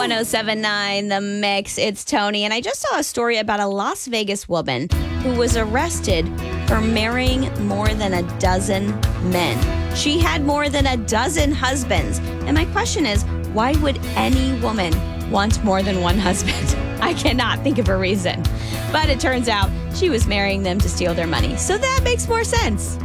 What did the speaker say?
1079 The Mix. It's Tony. And I just saw a story about a Las Vegas woman who was arrested for marrying more than a dozen men. She had more than a dozen husbands. And my question is, why would any woman want more than one husband? I cannot think of a reason. But it turns out she was marrying them to steal their money. So that makes more sense.